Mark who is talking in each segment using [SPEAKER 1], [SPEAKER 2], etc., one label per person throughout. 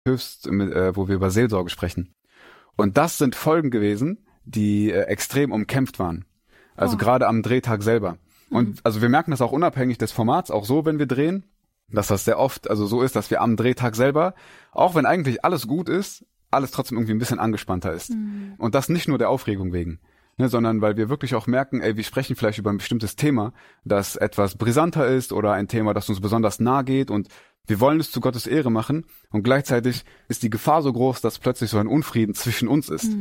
[SPEAKER 1] hilfst, wo wir über Seelsorge sprechen. Und das sind Folgen gewesen, die extrem umkämpft waren. Also gerade am Drehtag selber. Und also wir merken das auch unabhängig des Formats, auch so, wenn wir drehen, dass das sehr oft also so ist, dass wir am Drehtag selber, auch wenn eigentlich alles gut ist, alles trotzdem irgendwie ein bisschen angespannter ist. Und das nicht nur der Aufregung wegen, ne, sondern weil wir wirklich auch merken, wir sprechen vielleicht über ein bestimmtes Thema, das etwas brisanter ist oder ein Thema, das uns besonders nahe geht und wir wollen es zu Gottes Ehre machen und gleichzeitig ist die Gefahr so groß, dass plötzlich so ein Unfrieden zwischen uns ist.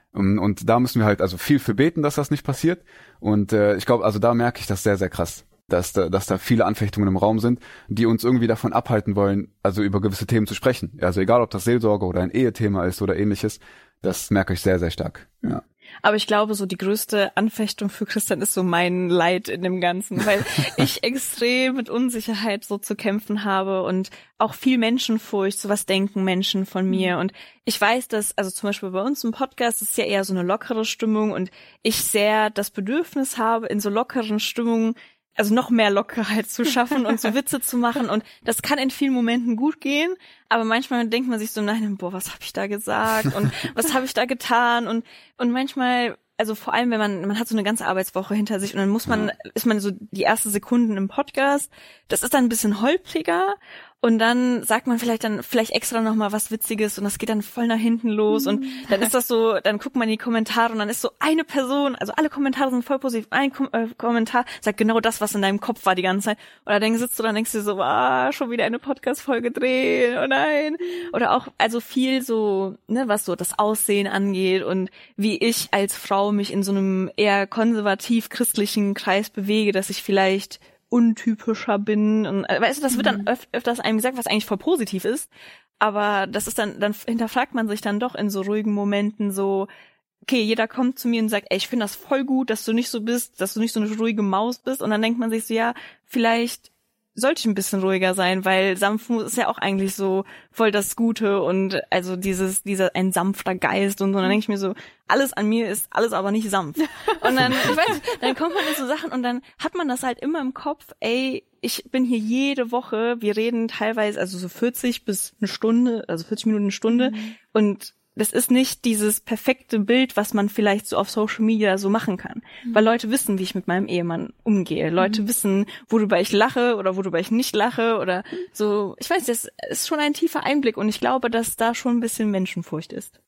[SPEAKER 1] Und da müssen wir halt also viel für beten, dass das nicht passiert. Und ich glaube, also da merke ich das sehr, sehr krass, dass da viele Anfechtungen im Raum sind, die uns irgendwie davon abhalten wollen, also über gewisse Themen zu sprechen. Also egal, ob das Seelsorge oder ein Ehethema ist oder ähnliches, das merke ich sehr, sehr stark. Ja.
[SPEAKER 2] Aber ich glaube, so die größte Anfechtung für Christian ist so mein Leid in dem Ganzen, weil ich extrem mit Unsicherheit so zu kämpfen habe und auch viel Menschenfurcht, so was denken Menschen von mir. Und ich weiß, dass, also zum Beispiel bei uns im Podcast ist ja eher so eine lockere Stimmung und ich sehr das Bedürfnis habe, in so lockeren Stimmungen also noch mehr Lockerheit zu schaffen und so Witze zu machen und das kann in vielen Momenten gut gehen, aber manchmal denkt man sich so, nein, was habe ich da gesagt und was habe ich da getan und manchmal, also vor allem, wenn man hat so eine ganze Arbeitswoche hinter sich und dann ist man so die ersten Sekunden im Podcast, das ist dann ein bisschen holpriger und dann sagt man vielleicht extra noch mal was Witziges und das geht dann voll nach hinten los und dann ist das so, dann guckt man in die Kommentare und dann ist so eine Person, also alle Kommentare sind voll positiv, ein Kommentar sagt genau das, was in deinem Kopf war die ganze Zeit oder dann sitzt du dann denkst du so, schon wieder eine Podcast-Folge drehen, oh nein. Oder auch, also viel so, ne, was so das Aussehen angeht und wie ich als Frau mich in so einem eher konservativ-christlichen Kreis bewege, dass ich vielleicht untypischer bin und weißt du, das wird dann öfters einem gesagt, was eigentlich voll positiv ist, aber das ist dann hinterfragt man sich dann doch in so ruhigen Momenten so, okay, jeder kommt zu mir und sagt, ich finde das voll gut, dass du nicht so bist, dass du nicht so eine ruhige Maus bist und dann denkt man sich so, ja, vielleicht sollte ich ein bisschen ruhiger sein, weil Sanftmut ist ja auch eigentlich so voll das Gute und also dieser ein sanfter Geist und so. Und dann denke ich mir so, alles an mir ist alles aber nicht sanft. Und dann, ich weiß, dann kommt man in so Sachen und dann hat man das halt immer im Kopf, ich bin hier jede Woche, wir reden teilweise also so 40 bis eine Stunde, also 40 Minuten eine Stunde und das ist nicht dieses perfekte Bild, was man vielleicht so auf Social Media so machen kann. Weil Leute wissen, wie ich mit meinem Ehemann umgehe. Leute wissen, worüber ich lache oder worüber ich nicht lache oder so. Ich weiß, das ist schon ein tiefer Einblick und ich glaube, dass da schon ein bisschen Menschenfurcht ist.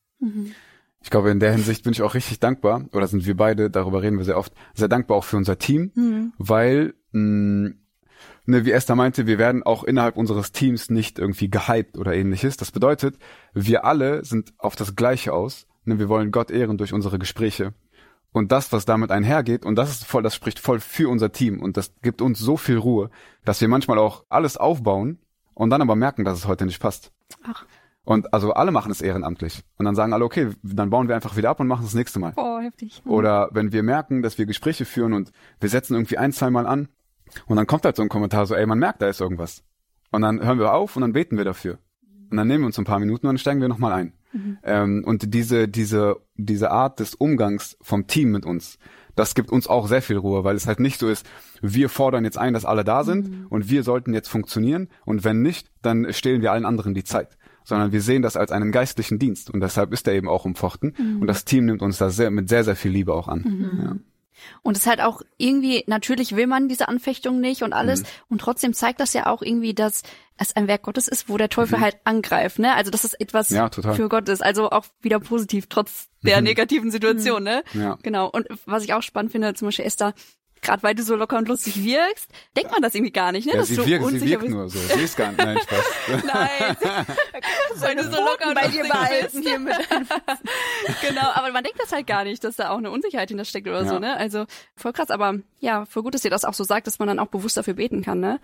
[SPEAKER 1] Ich glaube, in der Hinsicht bin ich auch richtig dankbar, oder sind wir beide, darüber reden wir sehr oft, sehr dankbar auch für unser Team, weil wie Esther meinte, wir werden auch innerhalb unseres Teams nicht irgendwie gehypt oder ähnliches. Das bedeutet, wir alle sind auf das Gleiche aus. Wir wollen Gott ehren durch unsere Gespräche. Und das, was damit einhergeht, und das spricht voll für unser Team. Und das gibt uns so viel Ruhe, dass wir manchmal auch alles aufbauen und dann aber merken, dass es heute nicht passt.
[SPEAKER 2] Ach.
[SPEAKER 1] Und also alle machen es ehrenamtlich. Und dann sagen alle, okay, dann bauen wir einfach wieder ab und machen es das nächste Mal.
[SPEAKER 2] Oh, heftig.
[SPEAKER 1] Oder wenn wir merken, dass wir Gespräche führen und wir setzen irgendwie 1-2 Mal an, und dann kommt halt so ein Kommentar so, man merkt, da ist irgendwas. Und dann hören wir auf und dann beten wir dafür. Und dann nehmen wir uns ein paar Minuten und dann steigen wir nochmal ein. Und diese Art des Umgangs vom Team mit uns, das gibt uns auch sehr viel Ruhe, weil es halt nicht so ist, wir fordern jetzt ein, dass alle da sind und wir sollten jetzt funktionieren und wenn nicht, dann stehlen wir allen anderen die Zeit. Sondern wir sehen das als einen geistlichen Dienst und deshalb ist er eben auch umfochten und das Team nimmt uns da mit sehr, sehr viel Liebe auch an. Ja.
[SPEAKER 3] Und es ist halt auch irgendwie, natürlich will man diese Anfechtung nicht und alles. Und trotzdem zeigt das ja auch irgendwie, dass es ein Werk Gottes ist, wo der Teufel halt angreift, ne? Also, dass es etwas für Gott ist. Also auch wieder positiv, trotz der negativen Situation, ne?
[SPEAKER 1] Ja.
[SPEAKER 3] Genau. Und was ich auch spannend finde, zum Beispiel Esther, gerade weil du so locker und lustig wirkst, denkt man das irgendwie gar nicht, ne?
[SPEAKER 1] Ja,
[SPEAKER 3] dass
[SPEAKER 1] sie
[SPEAKER 3] du
[SPEAKER 1] wirkt nur so. Sie ist gar nicht, nein, Spaß.
[SPEAKER 3] Nein. Weil du so locker und bei dir behalten hier mit. Genau, aber man denkt das halt gar nicht, dass da auch eine Unsicherheit hinter steckt oder so, ne? Also voll krass, aber ja, voll gut, dass ihr das auch so sagt, dass man dann auch bewusst dafür beten kann, ne?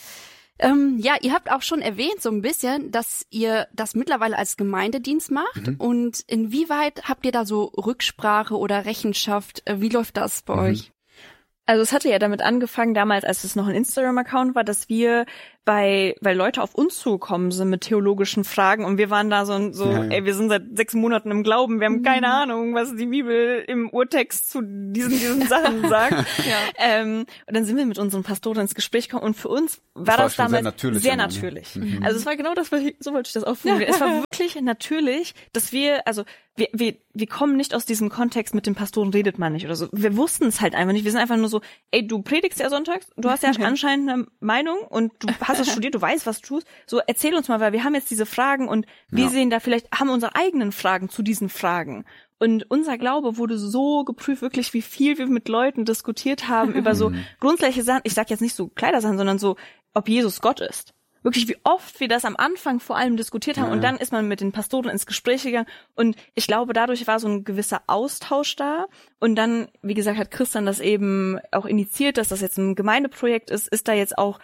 [SPEAKER 1] Ja.
[SPEAKER 3] Ihr habt auch schon erwähnt so ein bisschen, dass ihr das mittlerweile als Gemeindedienst macht und inwieweit habt ihr da so Rücksprache oder Rechenschaft? Wie läuft das bei euch?
[SPEAKER 2] Also es hatte ja damit angefangen damals, als es noch ein Instagram-Account war, dass wir weil Leute auf uns zugekommen sind mit theologischen Fragen und wir waren da ey, wir sind seit 6 Monaten im Glauben, wir haben keine Ahnung, was die Bibel im Urtext zu diesen Sachen sagt. Und dann sind wir mit unseren Pastoren ins Gespräch gekommen und für uns war das damals sehr natürlich.
[SPEAKER 1] Ne?
[SPEAKER 2] Also es war genau das, so wollte ich das auch formulieren. Es war wirklich natürlich, dass wir kommen nicht aus diesem Kontext, mit den Pastoren redet man nicht oder so. Wir wussten es halt einfach nicht. Wir sind einfach nur so, ey, du predigst ja sonntags, du hast ja anscheinend eine Meinung und du hast es studiert, du weißt, was du tust. So, erzähl uns mal, weil wir haben jetzt diese Fragen und wir sehen da haben unsere eigenen Fragen zu diesen Fragen. Und unser Glaube wurde so geprüft, wirklich, wie viel wir mit Leuten diskutiert haben über so grundsätzliche Sachen. Ich sag jetzt nicht so Kleidersachen, sondern so, ob Jesus Gott ist. Wirklich, wie oft wir das am Anfang vor allem diskutiert haben und dann ist man mit den Pastoren ins Gespräch gegangen und ich glaube, dadurch war so ein gewisser Austausch da und dann, wie gesagt, hat Christian das eben auch initiiert, dass das jetzt ein Gemeindeprojekt ist da jetzt auch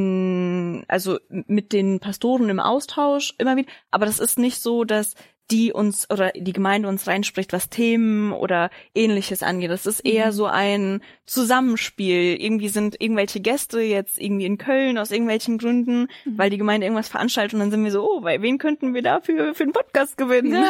[SPEAKER 2] mit den Pastoren im Austausch immer wieder, aber das ist nicht so, dass die uns oder die Gemeinde uns reinspricht, was Themen oder Ähnliches angeht. Das ist eher so ein Zusammenspiel. Irgendwie sind irgendwelche Gäste jetzt irgendwie in Köln aus irgendwelchen Gründen, weil die Gemeinde irgendwas veranstaltet und dann sind wir so, bei wen könnten wir dafür für einen Podcast gewinnen?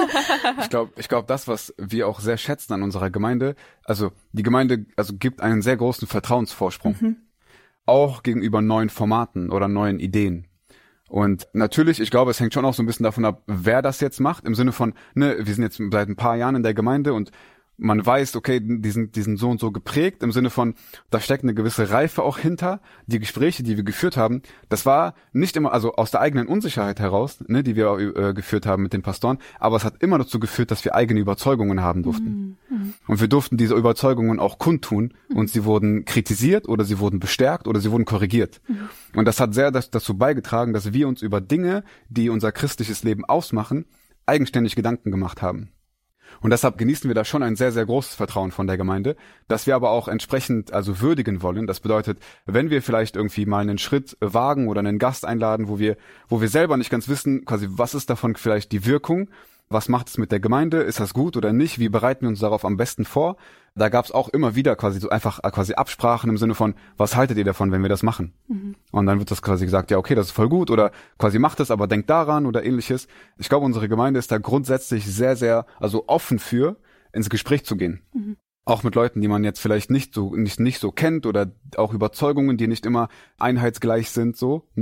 [SPEAKER 1] Ich glaube, das, was wir auch sehr schätzen an unserer Gemeinde, also die Gemeinde gibt einen sehr großen Vertrauensvorsprung. Auch gegenüber neuen Formaten oder neuen Ideen. Und natürlich, ich glaube, es hängt schon auch so ein bisschen davon ab, wer das jetzt macht, im Sinne von, wir sind jetzt seit ein paar Jahren in der Gemeinde und man weiß, okay, die sind so und so geprägt, im Sinne von, da steckt eine gewisse Reife auch hinter. Die Gespräche, die wir geführt haben, das war nicht immer, also aus der eigenen Unsicherheit heraus, die wir geführt haben mit den Pastoren, aber es hat immer dazu geführt, dass wir eigene Überzeugungen haben durften. Und wir durften diese Überzeugungen auch kundtun und sie wurden kritisiert oder sie wurden bestärkt oder sie wurden korrigiert. Und das hat sehr dazu beigetragen, dass wir uns über Dinge, die unser christliches Leben ausmachen, eigenständig Gedanken gemacht haben. Und deshalb genießen wir da schon ein sehr, sehr großes Vertrauen von der Gemeinde, das wir aber auch entsprechend würdigen wollen. Das bedeutet, wenn wir vielleicht irgendwie mal einen Schritt wagen oder einen Gast einladen, wo wir selber nicht ganz wissen, quasi, was ist davon vielleicht die Wirkung, was macht es mit der Gemeinde, ist das gut oder nicht, wie bereiten wir uns darauf am besten vor? Da gab es auch immer wieder quasi Absprachen im Sinne von, was haltet ihr davon, wenn wir das machen? Und dann wird das quasi gesagt, ja okay, das ist voll gut oder quasi macht es, aber denkt daran oder ähnliches. Ich glaube, unsere Gemeinde ist da grundsätzlich sehr, sehr offen für, ins Gespräch zu gehen. Auch mit Leuten, die man jetzt vielleicht nicht so kennt oder auch Überzeugungen, die nicht immer einheitsgleich sind,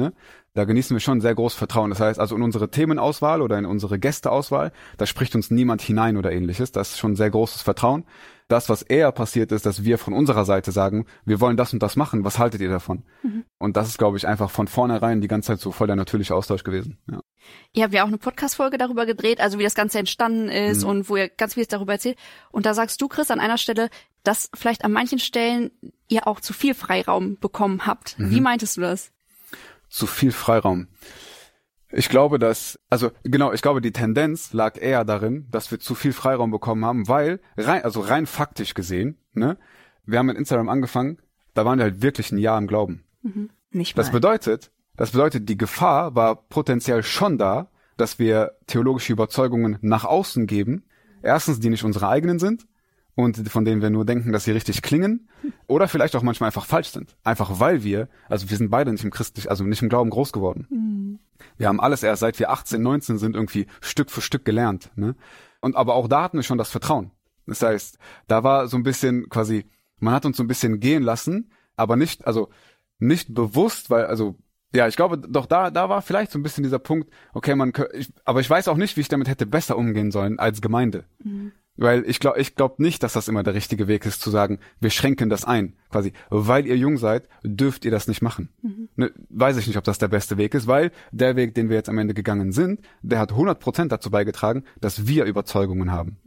[SPEAKER 1] Da genießen wir schon sehr großes Vertrauen. Das heißt, also in unsere Themenauswahl oder in unsere Gästeauswahl, da spricht uns niemand hinein oder ähnliches. Das ist schon sehr großes Vertrauen. Das, was eher passiert ist, dass wir von unserer Seite sagen, wir wollen das und das machen, was haltet ihr davon? Und das ist, glaube ich, einfach von vornherein die ganze Zeit so voll der natürliche Austausch gewesen. Ja.
[SPEAKER 3] Ihr habt ja auch eine Podcast-Folge darüber gedreht, also wie das Ganze entstanden ist und wo ihr ganz vieles darüber erzählt. Und da sagst du, Chris, an einer Stelle, dass vielleicht an manchen Stellen ihr auch zu viel Freiraum bekommen habt. Wie meintest du das?
[SPEAKER 1] Zu viel Freiraum. Ich glaube, die Tendenz lag eher darin, dass wir zu viel Freiraum bekommen haben, weil, rein faktisch gesehen, wir haben mit Instagram angefangen, da waren wir halt wirklich ein Jahr im Glauben.
[SPEAKER 2] Nicht mal.
[SPEAKER 1] Das bedeutet, die Gefahr war potenziell schon da, dass wir theologische Überzeugungen nach außen geben, erstens, die nicht unsere eigenen sind, und von denen wir nur denken, dass sie richtig klingen oder vielleicht auch manchmal einfach falsch sind. Einfach weil wir sind beide nicht nicht im Glauben groß geworden. Wir haben alles erst, seit wir 18, 19 sind, irgendwie Stück für Stück gelernt. Und aber auch da hatten wir schon das Vertrauen. Das heißt, da war so ein bisschen quasi, man hat uns so ein bisschen gehen lassen, aber nicht bewusst, weil, ich glaube, doch da war vielleicht so ein bisschen dieser Punkt, okay, aber ich weiß auch nicht, wie ich damit hätte besser umgehen sollen als Gemeinde. Weil ich glaube nicht, dass das immer der richtige Weg ist, zu sagen, wir schränken das ein. Quasi, weil ihr jung seid, dürft ihr das nicht machen. Weiß ich nicht, ob das der beste Weg ist, weil der Weg, den wir jetzt am Ende gegangen sind, der hat 100% dazu beigetragen, dass wir Überzeugungen haben.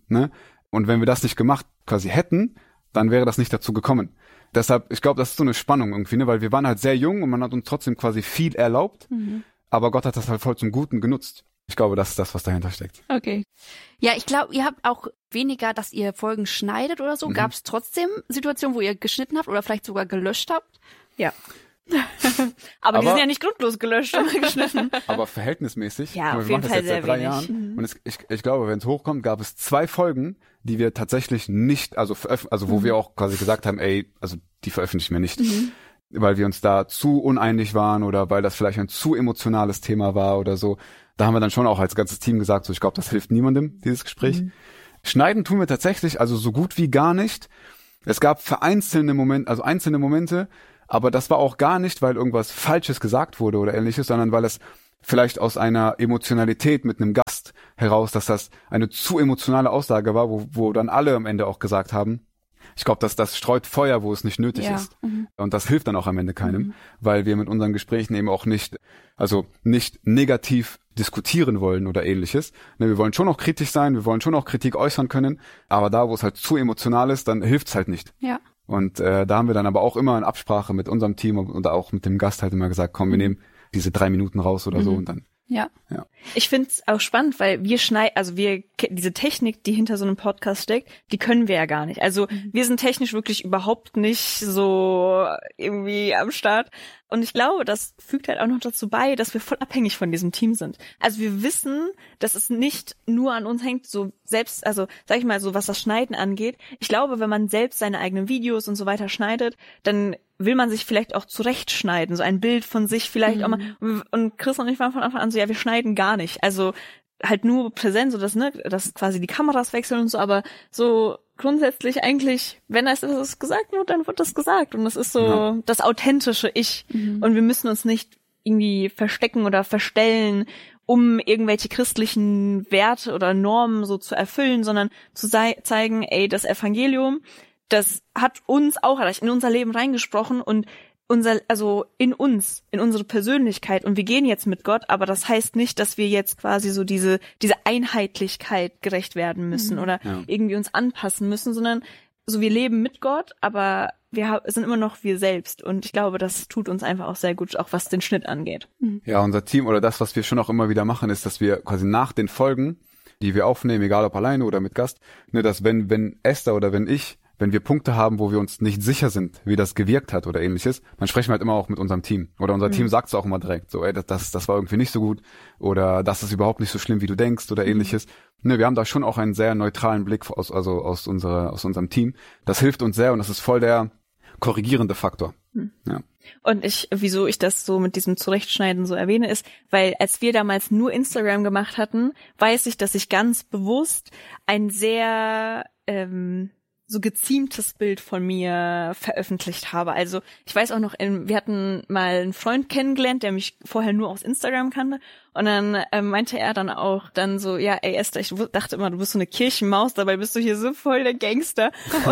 [SPEAKER 1] Und wenn wir das nicht gemacht quasi hätten, dann wäre das nicht dazu gekommen. Deshalb, ich glaube, das ist so eine Spannung irgendwie, weil wir waren halt sehr jung und man hat uns trotzdem quasi viel erlaubt, aber Gott hat das halt voll zum Guten genutzt. Ich glaube, das ist das, was dahinter steckt.
[SPEAKER 3] Okay. Ja, ich glaube, ihr habt auch weniger, dass ihr Folgen schneidet oder so. Gab es trotzdem Situationen, wo ihr geschnitten habt oder vielleicht sogar gelöscht habt?
[SPEAKER 2] Ja. aber die sind ja nicht grundlos gelöscht oder geschnitten.
[SPEAKER 1] Aber verhältnismäßig.
[SPEAKER 2] Ja, auf jeden Fall sehr wenig.
[SPEAKER 1] Und ich glaube, wenn es hochkommt, gab es 2 Folgen, die wir tatsächlich nicht, also wo wir auch quasi gesagt haben, also die veröffentlichen wir nicht. Weil wir uns da zu uneinig waren oder weil das vielleicht ein zu emotionales Thema war oder so. Da haben wir dann schon auch als ganzes Team gesagt, so ich glaube, das hilft niemandem, dieses Gespräch. Schneiden tun wir tatsächlich, also so gut wie gar nicht. Es gab einzelne Momente, aber das war auch gar nicht, weil irgendwas Falsches gesagt wurde oder ähnliches, sondern weil es vielleicht aus einer Emotionalität mit einem Gast heraus, dass das eine zu emotionale Aussage war, wo dann alle am Ende auch gesagt haben, ich glaube, das streut Feuer, wo es nicht nötig ist. Und das hilft dann auch am Ende keinem, weil wir mit unseren Gesprächen eben auch nicht negativ diskutieren wollen oder ähnliches. Ne, wir wollen schon auch kritisch sein, wir wollen schon auch Kritik äußern können, aber da, wo es halt zu emotional ist, dann hilft es halt nicht.
[SPEAKER 3] Ja.
[SPEAKER 1] Und da haben wir dann aber auch immer in Absprache mit unserem Team und auch mit dem Gast halt immer gesagt, komm, wir nehmen diese 3 Minuten raus oder so und dann.
[SPEAKER 2] Ja. Ich find's auch spannend, weil diese Technik, die hinter so einem Podcast steckt, die können wir ja gar nicht. Also wir sind technisch wirklich überhaupt nicht so irgendwie am Start. Und ich glaube, das fügt halt auch noch dazu bei, dass wir voll abhängig von diesem Team sind. Also wir wissen, dass es nicht nur an uns hängt, so selbst, also sag ich mal so, was das Schneiden angeht. Ich glaube, wenn man selbst seine eigenen Videos und so weiter schneidet, dann will man sich vielleicht auch zurechtschneiden, so ein Bild von sich vielleicht auch mal. Und Chris und ich waren von Anfang an so, ja, wir schneiden gar nicht. Also halt nur Präsenz, so dass quasi die Kameras wechseln und so, aber so grundsätzlich eigentlich, wenn es gesagt wird, dann wird das gesagt. Und das ist so das authentische Ich. Und wir müssen uns nicht irgendwie verstecken oder verstellen, um irgendwelche christlichen Werte oder Normen so zu erfüllen, sondern zu zeigen, das Evangelium, das hat uns auch in unser Leben reingesprochen und in unsere Persönlichkeit, und wir gehen jetzt mit Gott, aber das heißt nicht, dass wir jetzt quasi so diese Einheitlichkeit gerecht werden müssen oder irgendwie uns anpassen müssen, sondern so wir leben mit Gott, aber wir sind immer noch wir selbst, und ich glaube, das tut uns einfach auch sehr gut, auch was den Schnitt angeht.
[SPEAKER 1] Ja, unser Team oder das, was wir schon auch immer wieder machen, ist, dass wir quasi nach den Folgen, die wir aufnehmen, egal ob alleine oder mit Gast, dass wenn Esther oder wenn wir Punkte haben, wo wir uns nicht sicher sind, wie das gewirkt hat oder ähnliches, dann sprechen wir halt immer auch mit unserem Team. Oder unser Team sagt es auch immer direkt, so, das war irgendwie nicht so gut oder das ist überhaupt nicht so schlimm, wie du denkst oder ähnliches. Ne, wir haben da schon auch einen sehr neutralen Blick aus unserem Team. Das hilft uns sehr und das ist voll der korrigierende Faktor. Ja.
[SPEAKER 2] Und wieso ich das so mit diesem Zurechtschneiden so erwähne, ist, weil als wir damals nur Instagram gemacht hatten, weiß ich, dass ich ganz bewusst ein sehr so geziemtes Bild von mir veröffentlicht habe. Also ich weiß auch noch, wir hatten mal einen Freund kennengelernt, der mich vorher nur aus Instagram kannte, und dann meinte er dann auch dann so, ja, Esther, ich dachte immer, du bist so eine Kirchenmaus, dabei bist du hier so voll der Gangster.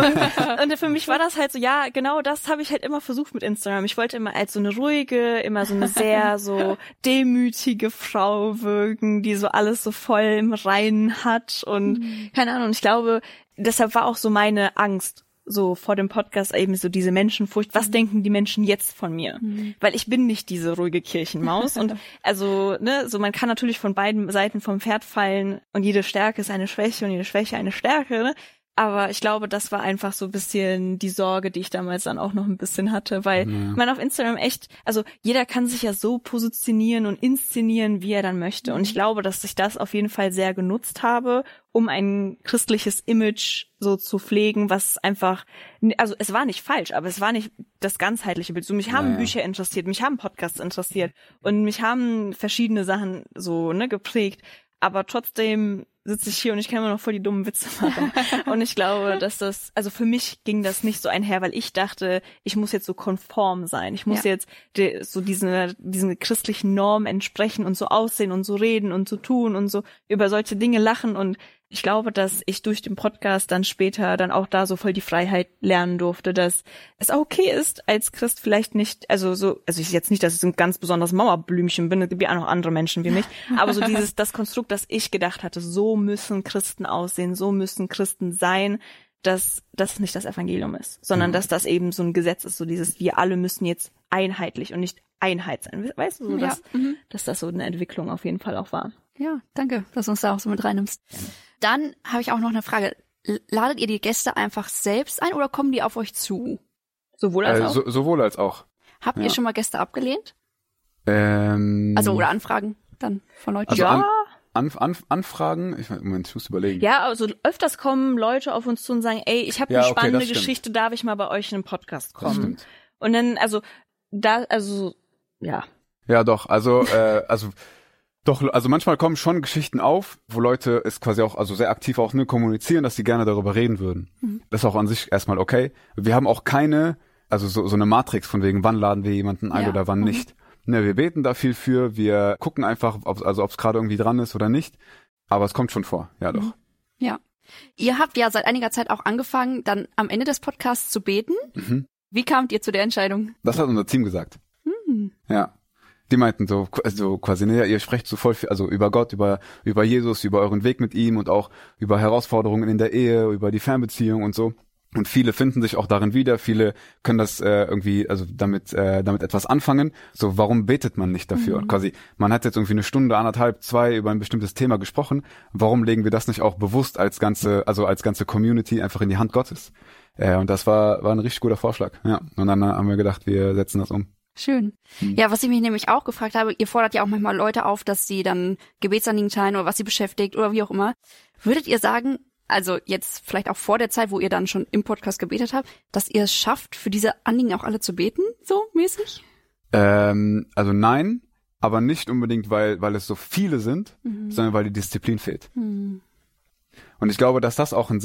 [SPEAKER 2] Und für mich war das halt so, ja, genau das habe ich halt immer versucht mit Instagram. Ich wollte immer als so eine ruhige, immer so eine sehr so demütige Frau wirken, die so alles so voll im Reinen hat und keine Ahnung, ich glaube, deshalb war auch so meine Angst so vor dem Podcast eben so diese Menschenfurcht. Was denken die Menschen jetzt von mir? Weil ich bin nicht diese ruhige Kirchenmaus. Und also, so man kann natürlich von beiden Seiten vom Pferd fallen und jede Stärke ist eine Schwäche und jede Schwäche eine Stärke, ne? Aber ich glaube, das war einfach so ein bisschen die Sorge, die ich damals dann auch noch ein bisschen hatte, weil man auf Instagram echt, also jeder kann sich ja so positionieren und inszenieren, wie er dann möchte. Und ich glaube, dass ich das auf jeden Fall sehr genutzt habe, um ein christliches Image so zu pflegen, was einfach, also es war nicht falsch, aber es war nicht das ganzheitliche Bild. So, mich haben Bücher interessiert, mich haben Podcasts interessiert und mich haben verschiedene Sachen so, geprägt. Aber trotzdem sitze ich hier und ich kann immer noch voll die dummen Witze machen. Und ich glaube, dass also für mich ging das nicht so einher, weil ich dachte, ich muss jetzt so konform sein. Ich muss jetzt so diesen christlichen Normen entsprechen und so aussehen und so reden und so tun und so über solche Dinge lachen. Und ich glaube, dass ich durch den Podcast dann später dann auch da so voll die Freiheit lernen durfte, dass es auch okay ist, als Christ vielleicht nicht, also ich jetzt nicht, dass ich so ein ganz besonderes Mauerblümchen bin, es gibt ja auch noch andere Menschen wie mich, aber so das Konstrukt, das ich gedacht hatte, so müssen Christen aussehen, so müssen Christen sein, dass das nicht das Evangelium ist, sondern dass das eben so ein Gesetz ist, so dieses, wir alle müssen jetzt einheitlich und nicht Einheit sein. Weißt du, so, dass das so eine Entwicklung auf jeden Fall auch war.
[SPEAKER 3] Ja, danke, dass du uns da auch so mit reinnimmst. Dann habe ich auch noch eine Frage. Ladet ihr die Gäste einfach selbst ein oder kommen die auf euch zu?
[SPEAKER 2] Sowohl als auch?
[SPEAKER 1] Sowohl als auch.
[SPEAKER 3] Habt ihr schon mal Gäste abgelehnt? Also oder Anfragen dann von Leuten?
[SPEAKER 1] Also Anfragen, ich muss überlegen.
[SPEAKER 2] Ja, also öfters kommen Leute auf uns zu und sagen, ey, ich habe eine spannende Geschichte, darf ich mal bei euch in den Podcast kommen? Das stimmt. Und dann, ja.
[SPEAKER 1] Ja, doch, also manchmal kommen schon Geschichten auf, wo Leute es quasi auch, also sehr aktiv auch kommunizieren, dass sie gerne darüber reden würden. Mhm. Das ist auch an sich erstmal okay. Wir haben auch keine, also so eine Matrix von wegen, wann laden wir jemanden ein oder wann nicht. Ne, wir beten da viel für, wir gucken einfach, ob es gerade irgendwie dran ist oder nicht. Aber es kommt schon vor, ja doch.
[SPEAKER 3] Ja. Ihr habt ja seit einiger Zeit auch angefangen, dann am Ende des Podcasts zu beten. Mhm. Wie kamt ihr zu der Entscheidung?
[SPEAKER 1] Das hat unser Team gesagt. Mhm. Ja. Die meinten so quasi, ne, ihr sprecht so voll viel, also über Gott, über Jesus, über euren Weg mit ihm und auch über Herausforderungen in der Ehe, über die Fernbeziehung und so. Und viele finden sich auch darin wieder, viele können das irgendwie, also damit etwas anfangen. So, warum betet man nicht dafür? Und quasi, man hat jetzt irgendwie 1 Stunde, 1,5, 2 über ein bestimmtes Thema gesprochen. Warum legen wir das nicht auch bewusst als ganze Community einfach in die Hand Gottes? Und das war ein richtig guter Vorschlag. Ja. Und dann haben wir gedacht, wir setzen das um.
[SPEAKER 3] Schön. Ja, was ich mich nämlich auch gefragt habe, ihr fordert ja auch manchmal Leute auf, dass sie dann Gebetsanliegen teilen oder was sie beschäftigt oder wie auch immer. Würdet ihr sagen, also jetzt vielleicht auch vor der Zeit, wo ihr dann schon im Podcast gebetet habt, dass ihr es schafft, für diese Anliegen auch alle zu beten, so mäßig?
[SPEAKER 1] Also nein, aber nicht unbedingt, weil es so viele sind, sondern weil die Disziplin fehlt. Und ich glaube, dass das auch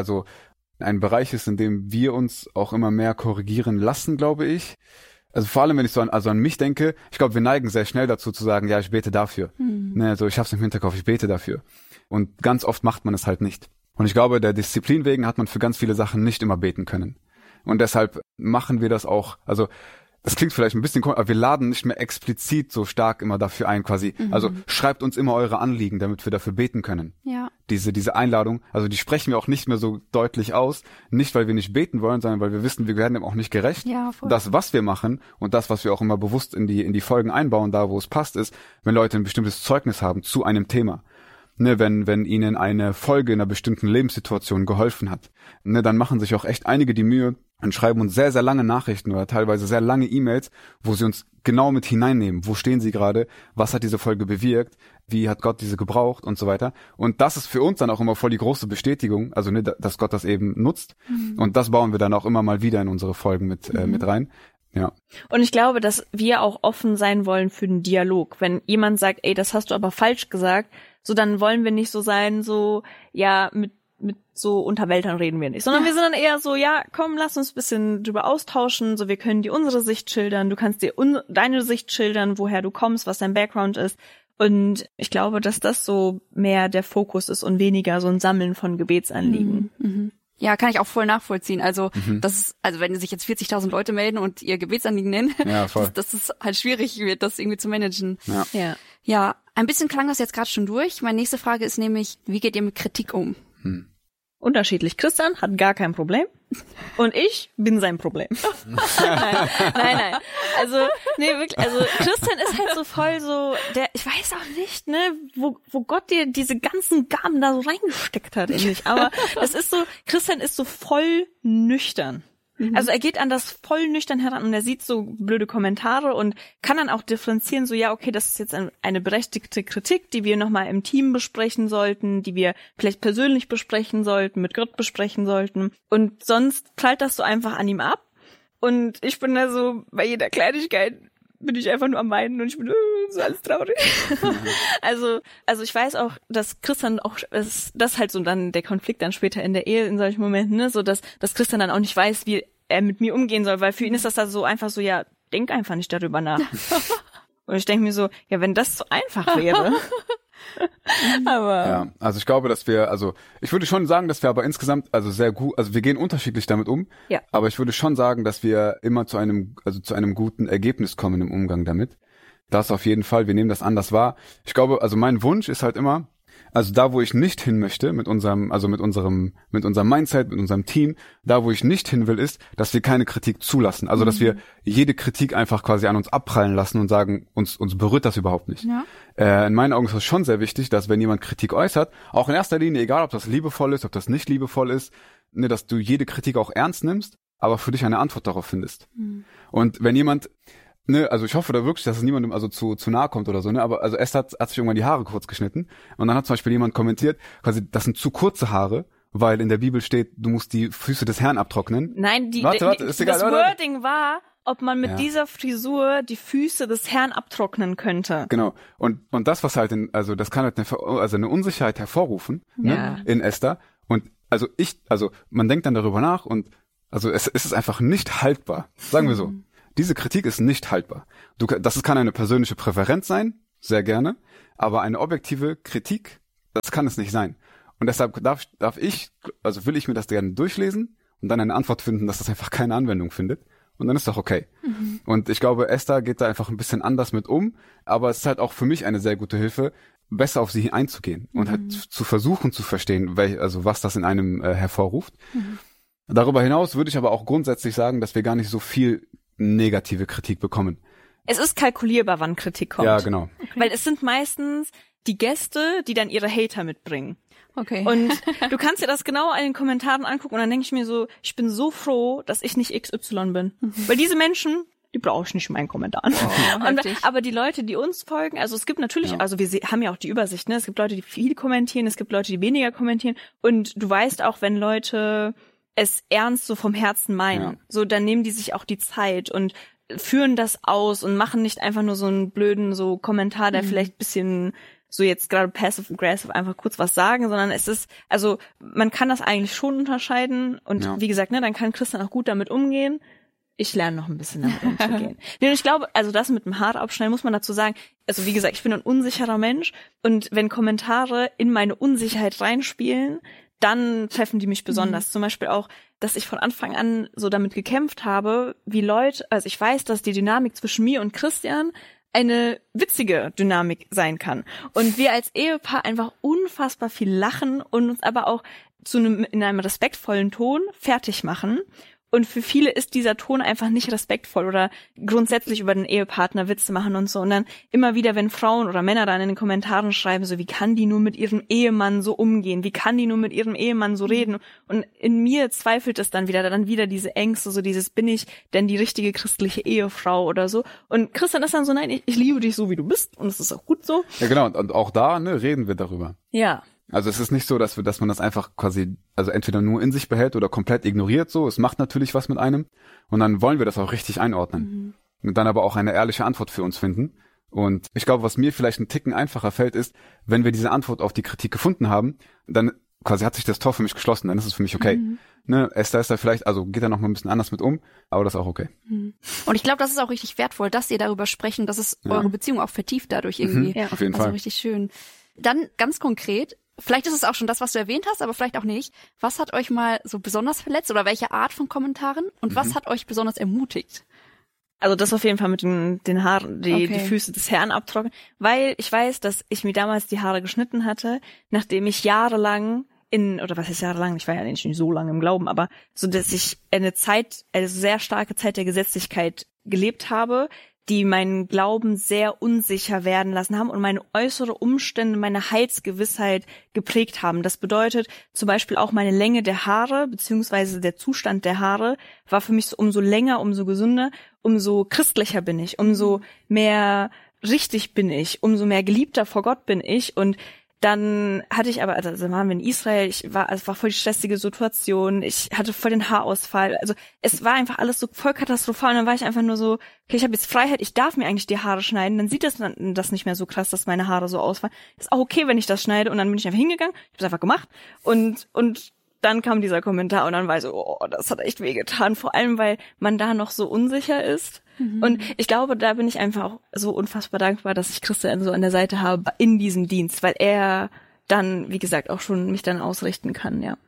[SPEAKER 1] ein Bereich ist, in dem wir uns auch immer mehr korrigieren lassen, glaube ich. Also vor allem, wenn ich an mich denke, ich glaube, wir neigen sehr schnell dazu zu sagen, ja, ich bete dafür. Ne, also ich hab's im Hinterkopf, ich bete dafür. Und ganz oft macht man es halt nicht. Und ich glaube, der Disziplin wegen hat man für ganz viele Sachen nicht immer beten können. Und deshalb machen wir das auch, also das klingt vielleicht ein bisschen komisch, aber wir laden nicht mehr explizit so stark immer dafür ein, quasi. Also schreibt uns immer eure Anliegen, damit wir dafür beten können.
[SPEAKER 3] Ja.
[SPEAKER 1] Diese Einladung, also die sprechen wir auch nicht mehr so deutlich aus. Nicht, weil wir nicht beten wollen, sondern weil wir wissen, wir werden dem auch nicht gerecht.
[SPEAKER 3] Ja, voll.
[SPEAKER 1] Das, was wir machen und das, was wir auch immer bewusst in die Folgen einbauen, da wo es passt, ist, wenn Leute ein bestimmtes Zeugnis haben zu einem Thema. Ne, wenn ihnen eine Folge in einer bestimmten Lebenssituation geholfen hat, ne, dann machen sich auch echt einige die Mühe und schreiben uns sehr, sehr lange Nachrichten oder teilweise sehr lange E-Mails, wo sie uns genau mit hineinnehmen. Wo stehen sie gerade? Was hat diese Folge bewirkt? Wie hat Gott diese gebraucht? Und so weiter. Und das ist für uns dann auch immer voll die große Bestätigung, also ne, dass Gott das eben nutzt. Und das bauen wir dann auch immer mal wieder in unsere Folgen mit rein. Ja.
[SPEAKER 2] Und ich glaube, dass wir auch offen sein wollen für den Dialog. Wenn jemand sagt, ey, das hast du aber falsch gesagt, so dann wollen wir nicht so sein, so, ja, mit so Unterwältern reden wir nicht, sondern wir sind dann eher so, ja, komm, lass uns ein bisschen drüber austauschen, so wir können dir unsere Sicht schildern, du kannst dir deine Sicht schildern, woher du kommst, was dein Background ist. Und ich glaube, dass das so mehr der Fokus ist und weniger so ein Sammeln von Gebetsanliegen.
[SPEAKER 3] Mhm. Ja, kann ich auch voll nachvollziehen. Also wenn sich jetzt 40.000 Leute melden und ihr Gebetsanliegen nennen, das ist halt schwierig wird, das irgendwie zu managen. Ja, ein bisschen klang das jetzt gerade schon durch. Meine nächste Frage ist nämlich, wie geht ihr mit Kritik um?
[SPEAKER 2] Unterschiedlich. Christian hat gar kein Problem und ich bin sein Problem. Nein. Also, nee, wirklich, also Christian ist halt so voll so, ich weiß auch nicht, ne, wo Gott dir diese ganzen Gaben da so reingesteckt hat in dich. Aber es ist so, Christian ist so voll nüchtern. Also er geht an das voll nüchtern heran und er sieht so blöde Kommentare und kann dann auch differenzieren, so ja, okay, das ist jetzt eine berechtigte Kritik, die wir nochmal im Team besprechen sollten, die wir vielleicht persönlich besprechen sollten, mit Gott besprechen sollten. Und sonst prallt das so einfach an ihm ab. Und ich bin da so, bei jeder Kleinigkeit bin ich einfach nur am Weinen und ich bin so alles traurig. Also ich weiß auch, dass Christian auch, das halt so dann der Konflikt dann später in der Ehe in solchen Momenten, ne, so dass Christian dann auch nicht weiß, wie er mit mir umgehen soll, weil für ihn ist das da so einfach so, ja, denk einfach nicht darüber nach. Und ich denke mir so, ja, wenn das so einfach wäre. Aber
[SPEAKER 1] ja, also ich glaube, ich würde schon sagen, dass wir aber insgesamt sehr gut, also wir gehen unterschiedlich damit um,
[SPEAKER 2] ja.
[SPEAKER 1] Aber ich würde schon sagen, dass wir immer zu einem guten Ergebnis kommen im Umgang damit. Das auf jeden Fall, wir nehmen das anders wahr. Ich glaube, also mein Wunsch ist halt immer, also da, wo ich nicht hin möchte, mit unserem Mindset, mit unserem Team, da, wo ich nicht hin will, ist, dass wir keine Kritik zulassen. Also, dass wir jede Kritik einfach quasi an uns abprallen lassen und sagen, uns berührt das überhaupt nicht. Ja. In meinen Augen ist es schon sehr wichtig, dass wenn jemand Kritik äußert, auch in erster Linie, egal ob das liebevoll ist, ob das nicht liebevoll ist, ne, dass du jede Kritik auch ernst nimmst, aber für dich eine Antwort darauf findest. Und wenn jemand Ne, also ich hoffe da wirklich, dass es niemandem also zu nahe kommt oder so, ne, aber also Esther hat sich irgendwann die Haare kurz geschnitten und dann hat zum Beispiel jemand kommentiert, quasi, das sind zu kurze Haare, weil in der Bibel steht, du musst die Füße des Herrn abtrocknen.
[SPEAKER 2] Nein,
[SPEAKER 1] ist egal,
[SPEAKER 2] das Wording war, ob man mit dieser Frisur die Füße des Herrn abtrocknen könnte.
[SPEAKER 1] Genau. Und das, was halt also das kann halt eine Unsicherheit hervorrufen, ne, in Esther. Und also man denkt dann darüber nach und also es ist einfach nicht haltbar. Sagen wir so. Diese Kritik ist nicht haltbar. Kann eine persönliche Präferenz sein, sehr gerne, aber eine objektive Kritik, das kann es nicht sein. Und deshalb will ich mir das gerne durchlesen und dann eine Antwort finden, dass das einfach keine Anwendung findet. Und dann ist doch okay. Mhm. Und ich glaube, Esther geht da einfach ein bisschen anders mit um, aber es ist halt auch für mich eine sehr gute Hilfe, besser auf sie einzugehen und halt zu versuchen zu verstehen, was das in einem hervorruft. Mhm. Darüber hinaus würde ich aber auch grundsätzlich sagen, dass wir gar nicht so viel negative Kritik bekommen.
[SPEAKER 2] Es ist kalkulierbar, wann Kritik kommt.
[SPEAKER 1] Ja, genau.
[SPEAKER 2] Okay. Weil es sind meistens die Gäste, die dann ihre Hater mitbringen.
[SPEAKER 3] Okay.
[SPEAKER 2] Und du kannst dir das genau in den Kommentaren angucken und dann denke ich mir so, ich bin so froh, dass ich nicht XY bin. Weil diese Menschen, die brauche ich nicht in meinen Kommentaren. Aber die Leute, die uns folgen, also es gibt natürlich, also wir haben ja auch die Übersicht, ne? Es gibt Leute, die viel kommentieren, es gibt Leute, die weniger kommentieren und du weißt auch, wenn Leute es ernst so vom Herzen meinen, so dann nehmen die sich auch die Zeit und führen das aus und machen nicht einfach nur so einen blöden so Kommentar, der vielleicht ein bisschen so jetzt gerade passive-aggressive einfach kurz was sagen, sondern es ist, also man kann das eigentlich schon unterscheiden und wie gesagt, ne, dann kann Christian auch gut damit umgehen. Ich lerne noch ein bisschen damit umzugehen. Nee, und ich glaube, also das mit dem Haare abschneiden muss man dazu sagen, also wie gesagt, ich bin ein unsicherer Mensch und wenn Kommentare in meine Unsicherheit reinspielen, dann treffen die mich besonders. Zum Beispiel auch, dass ich von Anfang an so damit gekämpft habe, wie Leute, also ich weiß, dass die Dynamik zwischen mir und Christian eine witzige Dynamik sein kann. Und wir als Ehepaar einfach unfassbar viel lachen und uns aber auch in einem respektvollen Ton fertig machen. Und für viele ist dieser Ton einfach nicht respektvoll oder grundsätzlich über den Ehepartner Witze machen und so. Und dann immer wieder, wenn Frauen oder Männer dann in den Kommentaren schreiben, so wie kann die nur mit ihrem Ehemann so umgehen? Wie kann die nur mit ihrem Ehemann so reden? Und in mir zweifelt es dann wieder diese Ängste, so dieses, bin ich denn die richtige christliche Ehefrau oder so? Und Christian ist dann so, nein, ich liebe dich so, wie du bist und es ist auch gut so.
[SPEAKER 1] Ja genau, und auch da reden wir darüber.
[SPEAKER 2] Ja.
[SPEAKER 1] Also es ist nicht so, dass man das einfach quasi, also entweder nur in sich behält oder komplett ignoriert so. Es macht natürlich was mit einem und dann wollen wir das auch richtig einordnen. Und dann aber auch eine ehrliche Antwort für uns finden. Und ich glaube, was mir vielleicht einen Ticken einfacher fällt, ist, wenn wir diese Antwort auf die Kritik gefunden haben, dann quasi hat sich das Tor für mich geschlossen, dann ist es für mich okay. Ne, Esther ist da vielleicht, also geht da noch mal ein bisschen anders mit um, aber das ist auch okay.
[SPEAKER 3] Und ich glaube, das ist auch richtig wertvoll, dass ihr darüber sprechen, dass es eure Beziehung auch vertieft dadurch irgendwie.
[SPEAKER 1] Auf jeden Fall.
[SPEAKER 3] Also richtig schön. Dann ganz konkret, vielleicht ist es auch schon das, was du erwähnt hast, aber vielleicht auch nicht. Was hat euch mal so besonders verletzt oder welche Art von Kommentaren? Und was hat euch besonders ermutigt?
[SPEAKER 2] Also das auf jeden Fall mit den Haaren, die Füße des Herrn abtrocknen. Weil ich weiß, dass ich mir damals die Haare geschnitten hatte, nachdem ich jahrelang oder was heißt jahrelang, ich war ja nicht so lange im Glauben, aber so, dass ich eine sehr starke Zeit der Gesetzlichkeit gelebt habe, die meinen Glauben sehr unsicher werden lassen haben und meine äußere Umstände, meine Heilsgewissheit geprägt haben. Das bedeutet zum Beispiel auch meine Länge der Haare, beziehungsweise der Zustand der Haare, war für mich so, umso länger, umso gesünder, umso christlicher bin ich, umso mehr richtig bin ich, umso mehr geliebter vor Gott bin ich. Und dann hatte ich aber, also waren wir in Israel, es war voll die stressige Situation, ich hatte voll den Haarausfall, also es war einfach alles so voll katastrophal und dann war ich einfach nur so, okay, ich habe jetzt Freiheit, ich darf mir eigentlich die Haare schneiden, dann sieht das nicht mehr so krass, dass meine Haare so ausfallen. Ist auch okay, wenn ich das schneide und dann bin ich einfach hingegangen, ich habe es einfach gemacht und dann kam dieser Kommentar und dann war ich so, oh, das hat echt wehgetan, vor allem, weil man da noch so unsicher ist. Und ich glaube, da bin ich einfach auch so unfassbar dankbar, dass ich Christian so an der Seite habe in diesem Dienst, weil er dann, wie gesagt, auch schon mich dann ausrichten kann, ja.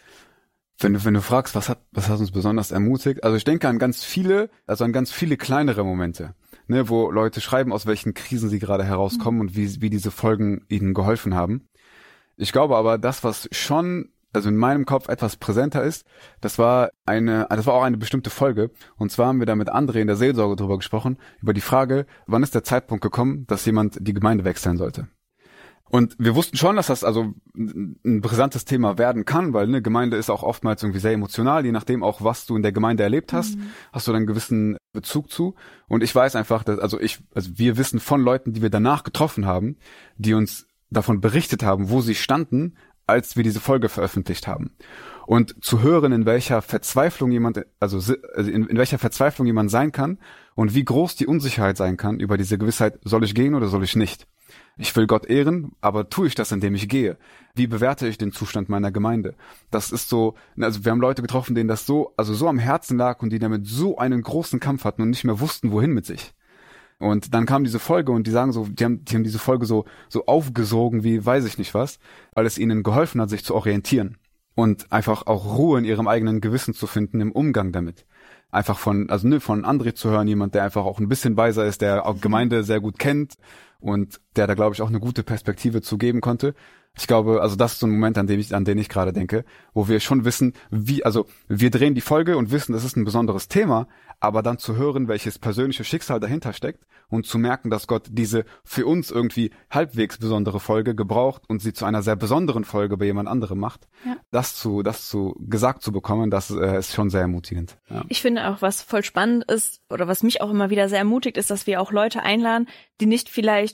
[SPEAKER 1] Wenn du fragst, was hat uns besonders ermutigt? Also ich denke an ganz viele kleinere Momente, ne, wo Leute schreiben, aus welchen Krisen sie gerade herauskommen und wie diese Folgen ihnen geholfen haben. Ich glaube aber, das, was schon in meinem Kopf etwas präsenter ist, das war auch eine bestimmte Folge. Und zwar haben wir da mit André in der Seelsorge drüber gesprochen, über die Frage, wann ist der Zeitpunkt gekommen, dass jemand die Gemeinde wechseln sollte. Und wir wussten schon, dass das also ein brisantes Thema werden kann, weil eine Gemeinde ist auch oftmals irgendwie sehr emotional, je nachdem auch, was du in der Gemeinde erlebt hast, hast du dann einen gewissen Bezug zu. Und ich weiß einfach, dass, wir wissen von Leuten, die wir danach getroffen haben, die uns davon berichtet haben, wo sie standen, als wir diese Folge veröffentlicht haben. Und zu hören, in welcher Verzweiflung jemand sein kann und wie groß die Unsicherheit sein kann über diese Gewissheit, soll ich gehen oder soll ich nicht? Ich will Gott ehren, aber tue ich das, indem ich gehe? Wie bewerte ich den Zustand meiner Gemeinde? Das ist so, also wir haben Leute getroffen, denen das so am Herzen lag und die damit so einen großen Kampf hatten und nicht mehr wussten, wohin mit sich. Und dann kam diese Folge und die sagen so, die haben diese Folge so aufgesogen wie weiß ich nicht was, weil es ihnen geholfen hat, sich zu orientieren und einfach auch Ruhe in ihrem eigenen Gewissen zu finden im Umgang damit. Einfach von André zu hören, jemand, der einfach auch ein bisschen weiser ist, der auch Gemeinde sehr gut kennt und der da, glaube ich, auch eine gute Perspektive zu geben konnte. Ich glaube, also das ist so ein Moment, an den ich gerade denke, wo wir schon wissen, wir drehen die Folge und wissen, das ist ein besonderes Thema, aber dann zu hören, welches persönliche Schicksal dahinter steckt und zu merken, dass Gott diese für uns irgendwie halbwegs besondere Folge gebraucht und sie zu einer sehr besonderen Folge bei jemand anderem macht, das gesagt zu bekommen, das ist schon sehr ermutigend. Ja.
[SPEAKER 2] Ich finde auch, was voll spannend ist oder was mich auch immer wieder sehr ermutigt, ist, dass wir auch Leute einladen, die nicht vielleicht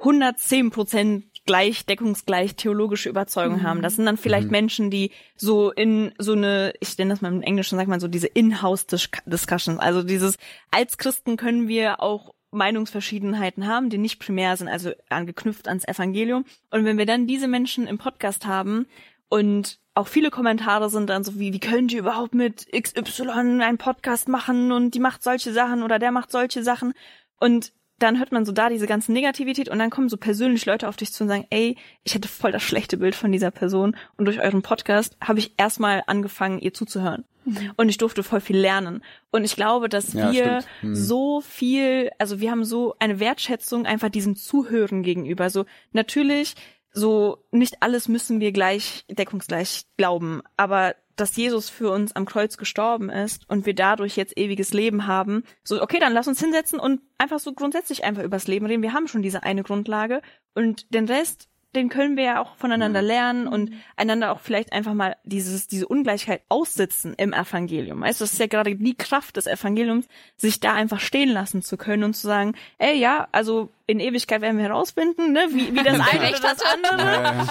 [SPEAKER 2] 110% deckungsgleich theologische Überzeugung haben. Das sind dann vielleicht Menschen, die so in so eine, ich nenne das mal im Englischen, sagt man so diese In-House-Discussions, also dieses, als Christen können wir auch Meinungsverschiedenheiten haben, die nicht primär sind, also angeknüpft ans Evangelium. Und wenn wir dann diese Menschen im Podcast haben und auch viele Kommentare sind dann so wie könnt ihr überhaupt mit XY einen Podcast machen und die macht solche Sachen oder der macht solche Sachen und dann hört man so da diese ganze Negativität und dann kommen so persönlich Leute auf dich zu und sagen, ey, ich hätte voll das schlechte Bild von dieser Person und durch euren Podcast habe ich erstmal angefangen, ihr zuzuhören. Und ich durfte voll viel lernen. Und ich glaube, dass wir so viel, also wir haben so eine Wertschätzung einfach diesem Zuhören gegenüber. So natürlich, so nicht alles müssen wir deckungsgleich glauben, aber dass Jesus für uns am Kreuz gestorben ist und wir dadurch jetzt ewiges Leben haben. So, okay, dann lass uns hinsetzen und einfach so grundsätzlich einfach übers Leben reden. Wir haben schon diese eine Grundlage und den Rest, den können wir ja auch voneinander lernen und einander auch vielleicht einfach mal diese Ungleichheit aussitzen im Evangelium. Weißt du, das ist ja gerade die Kraft des Evangeliums, sich da einfach stehen lassen zu können und zu sagen, ey, ja, also in Ewigkeit werden wir herausfinden, ne, wie das eine oder das andere.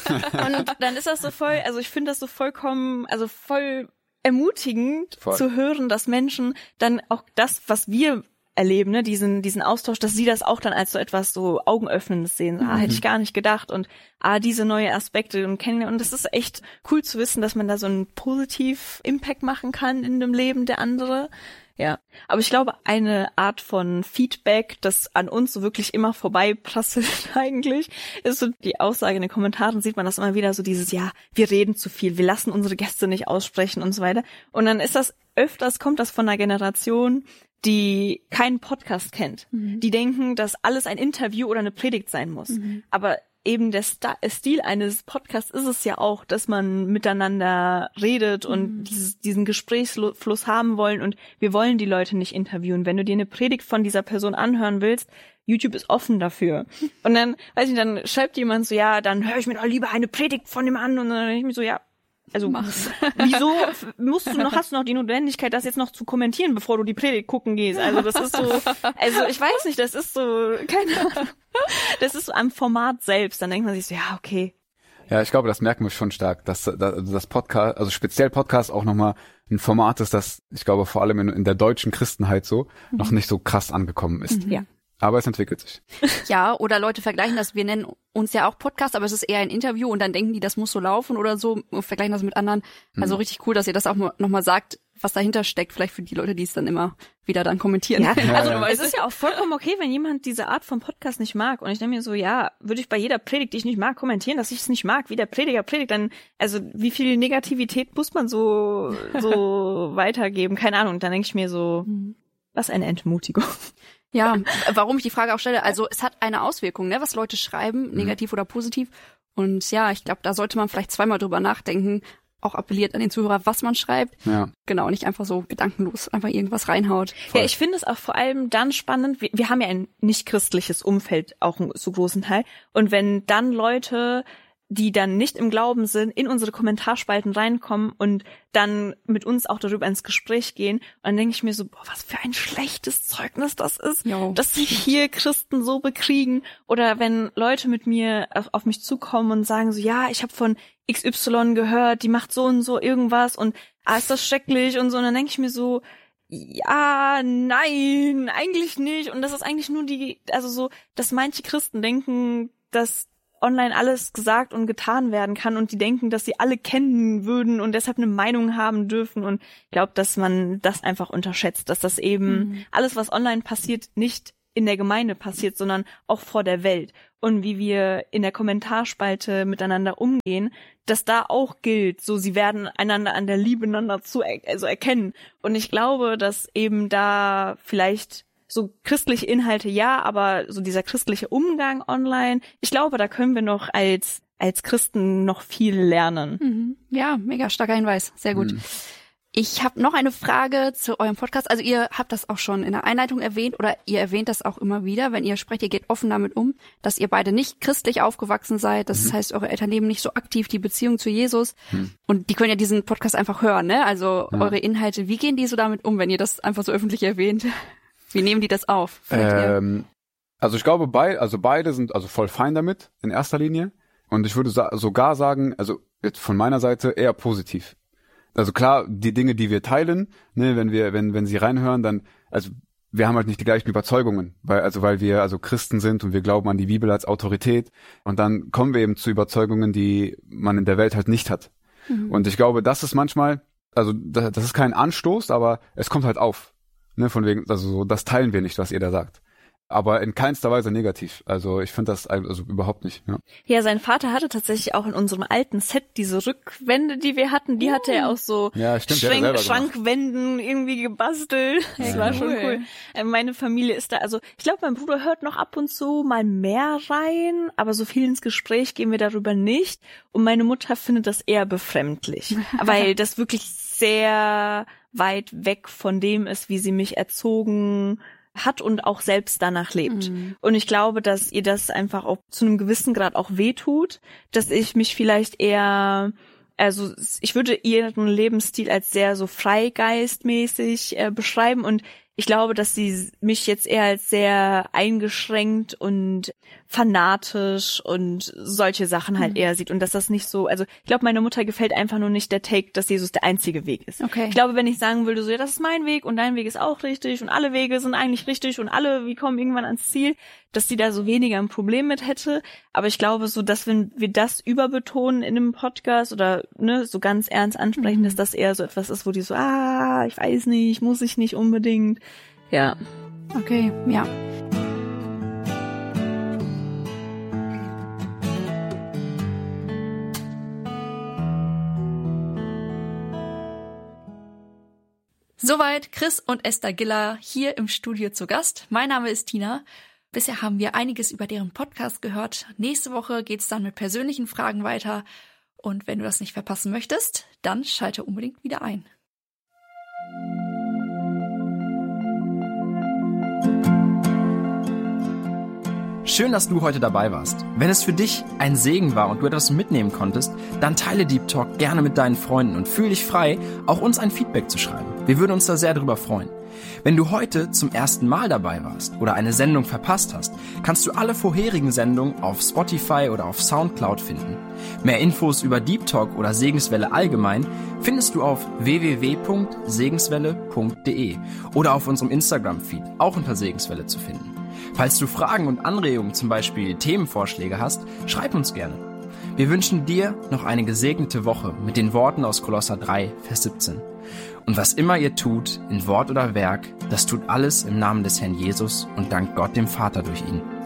[SPEAKER 2] Und dann ist das so voll, also ich finde das so vollkommen, also voll ermutigend zu hören, dass Menschen dann auch das, was wir erleben, ne, diesen Austausch, dass sie das auch dann als so etwas so Augenöffnendes sehen. Hätte ich gar nicht gedacht und diese neue Aspekte und kennenlernen. Und das ist echt cool zu wissen, dass man da so einen positiv Impact machen kann in dem Leben der andere. Ja, aber ich glaube, eine Art von Feedback, das an uns so wirklich immer vorbeiprasselt eigentlich, ist so die Aussage in den Kommentaren, sieht man das immer wieder so dieses, ja, wir reden zu viel, wir lassen unsere Gäste nicht aussprechen und so weiter. Und dann ist das kommt das von einer Generation, die keinen Podcast kennt. Die denken, dass alles ein Interview oder eine Predigt sein muss. Aber eben der Stil eines Podcasts ist es ja auch, dass man miteinander redet und diesen Gesprächsfluss haben wollen und wir wollen die Leute nicht interviewen. Wenn du dir eine Predigt von dieser Person anhören willst, YouTube ist offen dafür. Und dann, weiß ich, dann schreibt jemand so, ja, dann höre ich mir doch lieber eine Predigt von dem an und dann denke ich mir so, ja, also wieso hast du noch die Notwendigkeit, das jetzt noch zu kommentieren, bevor du die Predigt gucken gehst? Also das ist so, also ich weiß nicht, das ist so, keine Ahnung. Das ist so am Format selbst, dann denkt man sich so, ja, okay.
[SPEAKER 1] Ja, ich glaube, das merken wir schon stark, dass das Podcast, also speziell Podcast auch nochmal ein Format ist, das, ich glaube, vor allem in der deutschen Christenheit so, noch nicht so krass angekommen ist.
[SPEAKER 3] Ja.
[SPEAKER 1] Aber es entwickelt sich.
[SPEAKER 3] Ja, oder Leute vergleichen das, wir nennen uns ja auch Podcast, aber es ist eher ein Interview und dann denken die, das muss so laufen oder so, und vergleichen das mit anderen. Also richtig cool, dass ihr das auch nochmal sagt, was dahinter steckt, vielleicht für die Leute, die es dann immer wieder dann kommentieren.
[SPEAKER 2] Ja, also es ist ja auch vollkommen okay, wenn jemand diese Art von Podcast nicht mag. Und ich denke mir so, ja, würde ich bei jeder Predigt, die ich nicht mag, kommentieren, dass ich es nicht mag, wie der Prediger predigt, dann, also wie viel Negativität muss man so weitergeben? Keine Ahnung. Und dann denke ich mir so, was eine Entmutigung.
[SPEAKER 3] Ja, warum ich die Frage auch stelle, also es hat eine Auswirkung, ne, was Leute schreiben, negativ oder positiv. Und ja, ich glaube, da sollte man vielleicht zweimal drüber nachdenken, auch appelliert an den Zuhörer, was man schreibt. Ja. Genau, nicht einfach so gedankenlos einfach irgendwas reinhaut.
[SPEAKER 2] Voll. Ja, ich finde es auch vor allem dann spannend, wir haben ja ein nicht christliches Umfeld, auch einen so großen Teil. Und wenn dann Leute die dann nicht im Glauben sind, in unsere Kommentarspalten reinkommen und dann mit uns auch darüber ins Gespräch gehen. Und dann denke ich mir so, boah, was für ein schlechtes Zeugnis das ist, dass sich hier Christen so bekriegen. Oder wenn Leute mit mir auf mich zukommen und sagen so, ja, ich habe von XY gehört, die macht so und so irgendwas und ist das schrecklich und so. Und dann denke ich mir so, ja, nein, eigentlich nicht. Und das ist eigentlich nur dass manche Christen denken, dass online alles gesagt und getan werden kann und die denken, dass sie alle kennen würden und deshalb eine Meinung haben dürfen. Und ich glaube, dass man das einfach unterschätzt, dass das eben alles, was online passiert, nicht in der Gemeinde passiert, sondern auch vor der Welt. Und wie wir in der Kommentarspalte miteinander umgehen, dass da auch gilt, so sie werden einander an der Liebe einander erkennen. Und ich glaube, dass eben da vielleicht so christliche Inhalte aber so dieser christliche Umgang online, ich glaube, da können wir noch als Christen noch viel lernen.
[SPEAKER 3] Ja, mega starker Hinweis. Sehr gut. Ich habe noch eine Frage zu eurem Podcast. Also ihr habt das auch schon in der Einleitung erwähnt oder ihr erwähnt das auch immer wieder, wenn ihr sprecht, ihr geht offen damit um, dass ihr beide nicht christlich aufgewachsen seid. Das heißt, eure Eltern leben nicht so aktiv die Beziehung zu Jesus. Und die können ja diesen Podcast einfach hören, ne? Also eure Inhalte, wie gehen die so damit um, wenn ihr das einfach so öffentlich erwähnt? Wie nehmen die das auf?
[SPEAKER 1] Also ich glaube, beide sind also voll fein damit, in erster Linie. Und ich würde sogar sagen, also jetzt von meiner Seite eher positiv. Also klar, die Dinge, die wir teilen, ne, wenn sie reinhören, dann, also wir haben halt nicht die gleichen Überzeugungen, weil wir also Christen sind und wir glauben an die Bibel als Autorität. Und dann kommen wir eben zu Überzeugungen, die man in der Welt halt nicht hat. Und ich glaube, das ist manchmal, also das ist kein Anstoß, aber es kommt halt auf. Ne, von wegen, also so, das teilen wir nicht, was ihr da sagt. Aber in keinster Weise negativ. Also ich finde das also überhaupt nicht.
[SPEAKER 2] Ja, sein Vater hatte tatsächlich auch in unserem alten Set diese Rückwände, die wir hatten, die hatte er auch so Schrankwänden irgendwie gebastelt. Das war schon cool. Meine Familie ist da, also ich glaube, mein Bruder hört noch ab und zu mal mehr rein, aber so viel ins Gespräch gehen wir darüber nicht. Und meine Mutter findet das eher befremdlich, weil das wirklich sehr weit weg von dem ist, wie sie mich erzogen hat und auch selbst danach lebt. Und ich glaube, dass ihr das einfach auch zu einem gewissen Grad auch wehtut, dass ich mich vielleicht eher, also ich würde ihren Lebensstil als sehr so freigeistmäßig beschreiben und ich glaube, dass sie mich jetzt eher als sehr eingeschränkt und fanatisch und solche Sachen halt eher sieht und dass das nicht so, also ich glaube, meiner Mutter gefällt einfach nur nicht der Take, dass Jesus der einzige Weg ist.
[SPEAKER 3] Okay.
[SPEAKER 2] Ich glaube, wenn ich sagen würde, so ja, das ist mein Weg und dein Weg ist auch richtig und alle Wege sind eigentlich richtig und wir kommen irgendwann ans Ziel, dass sie da so weniger ein Problem mit hätte. Aber ich glaube so, dass wenn wir das überbetonen in einem Podcast oder ne so ganz ernst ansprechen, dass das eher so etwas ist, wo die so, ich weiß nicht, muss ich nicht unbedingt. Ja.
[SPEAKER 3] Okay, ja. Soweit Chris und Esther Giller hier im Studio zu Gast. Mein Name ist Tina. Bisher haben wir einiges über deren Podcast gehört. Nächste Woche geht's dann mit persönlichen Fragen weiter. Und wenn du das nicht verpassen möchtest, dann schalte unbedingt wieder ein.
[SPEAKER 4] Schön, dass du heute dabei warst. Wenn es für dich ein Segen war und du etwas mitnehmen konntest, dann teile Deep Talk gerne mit deinen Freunden und fühl dich frei, auch uns ein Feedback zu schreiben. Wir würden uns da sehr drüber freuen. Wenn du heute zum ersten Mal dabei warst oder eine Sendung verpasst hast, kannst du alle vorherigen Sendungen auf Spotify oder auf Soundcloud finden. Mehr Infos über Deep Talk oder Segenswelle allgemein findest du auf www.segenswelle.de oder auf unserem Instagram-Feed, auch unter Segenswelle zu finden. Falls du Fragen und Anregungen, zum Beispiel Themenvorschläge hast, schreib uns gerne. Wir wünschen dir noch eine gesegnete Woche mit den Worten aus Kolosser 3, Vers 17. Und was immer ihr tut, in Wort oder Werk, das tut alles im Namen des Herrn Jesus und dankt Gott dem Vater durch ihn.